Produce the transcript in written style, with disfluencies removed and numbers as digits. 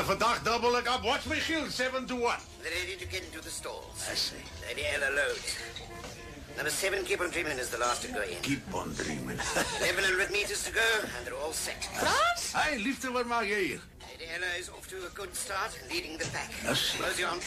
vandaag double ik up. Watch Michiel, 7 to 1. They're ready to get into the stalls. I see. Lady Ella loads. Number 7, keep on dreaming, is the last to go in. Keep on dreaming. 1100 meters to go, and they're all set. Frans? Hey, liefde, wat maak jij hier? Lady Ella is off to a good start and leading the pack. I see. Rosie on